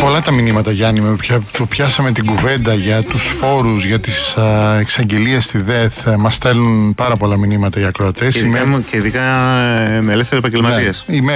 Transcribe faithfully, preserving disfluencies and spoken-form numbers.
πολλά τα μηνύματα, Γιάννη, με ποια, το πιάσαμε την κουβέντα για τους φόρους, για τις α, εξαγγελίες στη ΔΕΘ. Μας στέλνουν πάρα πολλά μηνύματα οι ακροατές. Και ειδικά, Είμαι... και ειδικά ε, ελεύθεροι επαγγελματίες. Ναι,